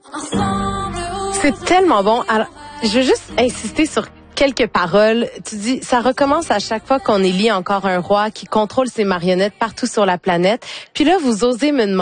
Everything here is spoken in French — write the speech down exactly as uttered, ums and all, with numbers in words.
C'est tellement bon. Alors, je veux juste insister sur quelques paroles. Tu dis, ça recommence à chaque fois qu'on élit encore un roi qui contrôle ses marionnettes partout sur la planète. Puis là, vous osez me demander